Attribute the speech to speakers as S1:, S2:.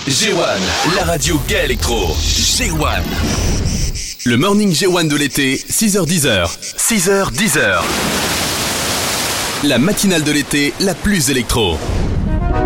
S1: G1, la radio gay électro. G1. Le morning G1 de l'été, 6h-10h. 6h-10h. La matinale de l'été, la plus électro.